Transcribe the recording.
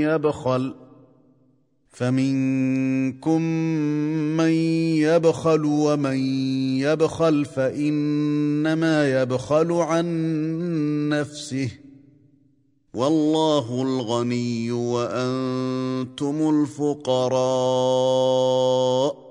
يبخل فمنكم من يبخل ومن يبخل فإنما يبخل عن نفسه والله الغني وأنتم الفقراء